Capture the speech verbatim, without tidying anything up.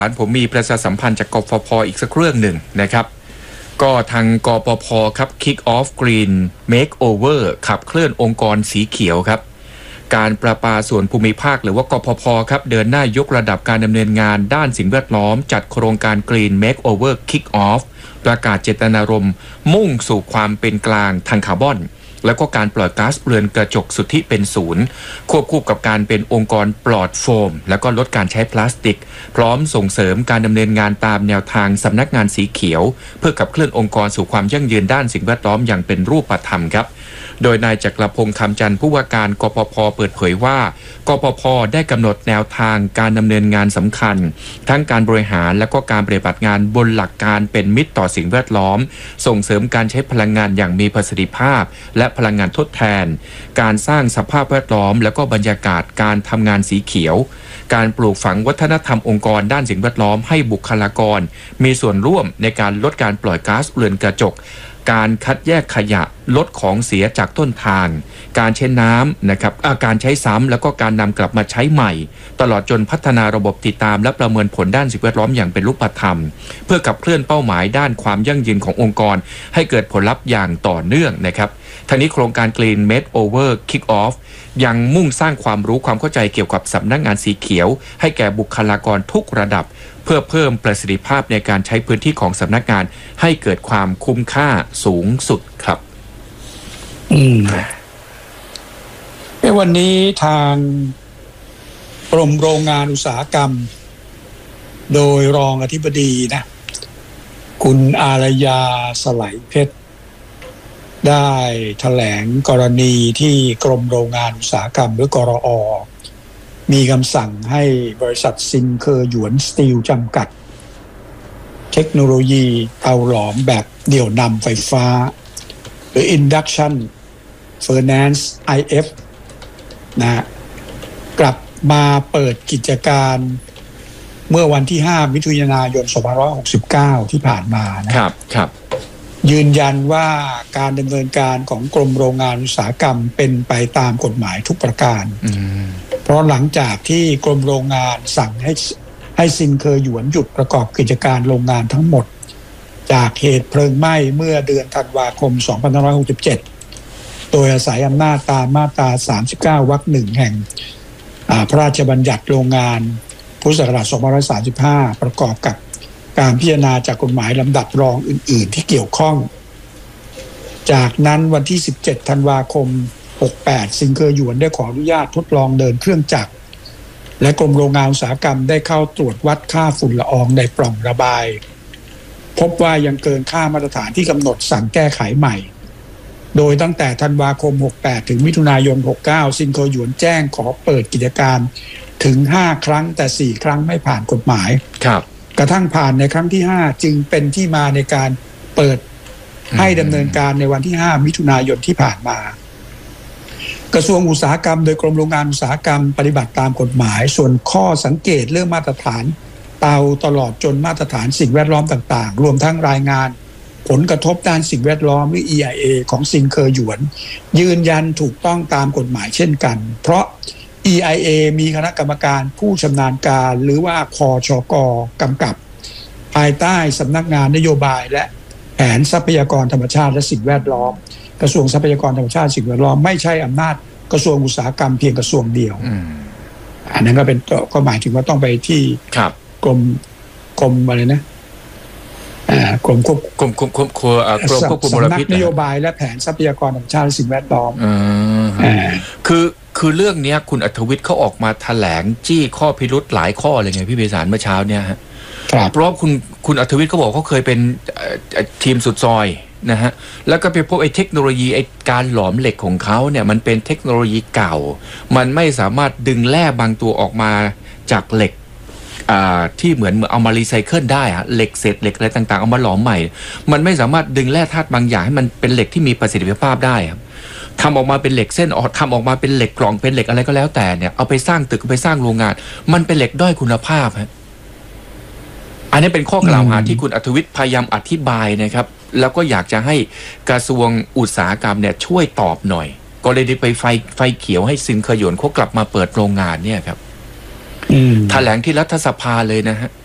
ผมมีประชาสัมพันธ์จากกฟผ.อีกสักเรื่องหนึ่งนะครับก็ทางกปภ.ครับ Kick Off Green Makeover ขับเคลื่อนองค์กรสีเขียวครับการประปาส่วนภูมิภาคหรือว่ากปภ.ครับเดินหน้ายกระดับการดำเนินงานด้านสิ่งแวดล้อมจัดโครงการ Green Makeover Kick Off ประกาศเจตนารมณ์มุ่งสู่ความเป็นกลางทางคาร์บอนแล้วก็การปล่อยก๊าซเรือนกระจกสุทธิเป็นศูนย์ควบคู่กับการเป็นองค์กรปลอดโฟมแล้วก็ลดการใช้พลาสติกพร้อมส่งเสริมการดำเนินงานตามแนวทางสำนักงานสีเขียวเพื่อขับเคลื่อนองค์กรสู่ความยั่งยืนด้านสิ่งแวดล้อมอย่างเป็นรูปธรรมครับโดยนายจักรพงษ์คำจันทร์ผู้ว่าการกปภ.เปิดเผยว่ากปภ.ได้กำหนดแนวทางการดำเนินงานสำคัญทั้งการบริหารและก็การปฏิบัติงานบนหลักการเป็นมิตรต่อสิ่งแวดล้อมส่งเสริมการใช้พลังงานอย่างมีประสิทธิภาพและพลังงานทดแทนการสร้างสภาพแวดล้อมและก็บรรยากาศการทำงานสีเขียวการปลูกฝังวัฒนธรรมองค์กรด้านสิ่งแวดล้อมให้บุคลากรมีส่วนร่วมในการลดการปล่อยก๊าซเรือนกระจกการคัดแยกขยะลดของเสียจากต้นทางการใช้น้ำนะครับการใช้ซ้ำแล้วก็การนำกลับมาใช้ใหม่ตลอดจนพัฒนาระบบติดตามและประเมินผลด้านสิ่งแวดล้อมอย่างเป็นรูปธรรมเพื่อขับเคลื่อนเป้าหมายด้านความยั่งยืนขององค์กรให้เกิดผลลัพธ์อย่างต่อเนื่องนะครับทั้งนี้โครงการ Green Makeover Kick Off ยังมุ่งสร้างความรู้ความเข้าใจเกี่ยวกับสำนักงานสีเขียวให้แก่บุคลากรทุกระดับเพื่อเพิ่มประสิทธิภาพในการใช้พื้นที่ของสำนักงานให้เกิดความคุ้มค่าสูงสุดครับอืมในวันนี้ทางกรมโรงงานอุตสาหกรรมโดยรองอธิบดีนะคุณอารยาสไลเพชรได้แถลงกรณีที่กรมโรงงานอุตสาหกรรมหรือกรอ.มีคำสั่งให้บริษัทซินเคอร์หยวนสตีลจำกัดเทคโนโลยีเตาหลอมแบบเดี่ยวนำไฟฟ้าหรือ Induction Furnace ไอ เอฟ นะกลับมาเปิดกิจการเมื่อวันที่ห้ามิถุนายนสองพันห้าร้อยหกสิบเก้าที่ผ่านมานะครับครับยืนยันว่าการดำเนินการของกรมโรงงานอุตสาหกรรมเป็นไปตามกฎหมายทุกประการเพราะหลังจากที่กรมโรงงานสั่งให้ให้ซินเคอร์หยวนหยุดประกอบกิจการโรงงานทั้งหมดจากเหตุเพลิงไหม้เมื่อเดือนธันวาคมสองพันห้าร้อยหกสิบเจ็ดโดยอาศัยอำนาจตามมาตราสามสิบเก้าวรรคหนึ่งแห่งพระราชบัญญัติโรงงานพุทธศักราชสองพันห้าร้อยสามสิบห้าประกอบกับการพิจารณาจากกฎหมายลำดับรองอื่นๆที่เกี่ยวข้องจากนั้นวันที่สิบเจ็ดธันวาคมหกสิบแปดซินเคอร์หยวนได้ขออนุญาตทดลองเดินเครื่องจักรและกรมโรงงานอุตสาหกรรมได้เข้าตรวจวัดค่าฝุ่นละอองในปล่องระบายพบว่ายังเกินค่ามาตรฐานที่กำหนดสั่งแก้ไขใหม่โดยตั้งแต่ธันวาคมหกสิบแปดถึงมิถุนายนหกสิบเก้าซินเคอร์หยวนแจ้งขอเปิดกิจการถึงห้าครั้งแต่สี่ครั้งไม่ผ่านกฎหมายครับกระทั่งผ่านในครั้งที่ห้าจึงเป็นที่มาในการเปิดให้ดำเนินการในวันที่ห้ามิถุนายนที่ผ่านมากระทรวงอุตสาหกรรมโดยกรมโรงงานอุตสาหกรรมปฏิบัติตามกฎหมายส่วนข้อสังเกตเรื่องมาตรฐานเตาตลอดจนมาตรฐานสิ่งแวดล้อมต่างๆรวมทั้งรายงานผลกระทบด้านสิ่งแวดล้อมหรือ อี ไอ เอ ของซินเคอร์หยวนยืนยันถูกต้องตามกฎหมายเช่นกันเพราะ อี ไอ เอ มีคณะกรรมการผู้ชำนาญการหรือว่าคชก.กำกับภายใต้สำนักงานนโยบายและแผนทรัพยากรธรรมชาติและสิ่งแวดล้อมกระทรวงทรัพยากรธรรมชาติสิ่งแวดล้อมไม่ใช่อำนาจกระทรวงอุตสาหกรรมเพียงกระทรวงเดียวอันนั้นก็เป็นก็หมายถึงว่าต้องไปที่กรมกรมอะไรนะกรมควบกรมควบกรมควบคุมมลพิษสำนักนโยบายและแผนทรัพยากรธรรมชาติและสิ่งแวดล้อมคือคือเรื่องนี้คุณอัธวิทย์เขาออกมาแถลงจี้ข้อพิรุธหลายข้อเลยไงพี่เบสารเมื่อเช้าเนี่ยฮะเพราะคุณคุณอัธวิทย์เขาบอกเขาเคยเป็นทีมสุดซอยนะฮะแล้วก็ไปพบไอ้เทคโนโลยีไอ้การหลอมเหล็กของเขาเนี่ยมันเป็นเทคโนโลยีเก่ามันไม่สามารถดึงแร่บางตัวออกมาจากเหล็กที่เหมือนเอามารีไซเคิลได้อะเหล็กเศษเหล็กอะไรต่างๆเอามาหลอมใหม่มันไม่สามารถดึงแร่ธาตุบางอย่างให้มันเป็นเหล็กที่มีประสิทธิภาพได้ครับทำออกมาเป็นเหล็กเส้นออกทำออกมาเป็นเหล็กกล่องเป็นเหล็กอะไรก็แล้วแต่เนี่ยเอาไปสร้างตึกเอาไปสร้างโรงงานมันเป็นเหล็กด้อยคุณภาพฮะอันนี้เป็นข้อกล่าวหาที่คุณอัธวิทย์พยายามอธิบายนะครับแล้วก็อยากจะให้กระทรวงอุตสาหกรรมเนี่ยช่วยตอบหน่อยก็เลยได้ไปไฟไฟเขียวให้ซินเคอร์หยวนเขากลับมาเปิดโรงงานเนี่ยครับแถลงที่รัฐสภาเลยนะฮะ